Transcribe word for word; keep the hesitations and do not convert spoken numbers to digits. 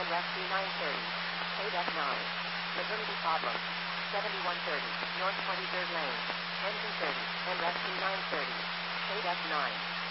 Rescue nine thirty. Paid F nine. Maternity problem. seventy-one thirty. North twenty-third Lane. Engine thirty. And Rescue nine thirty. Paid F nine.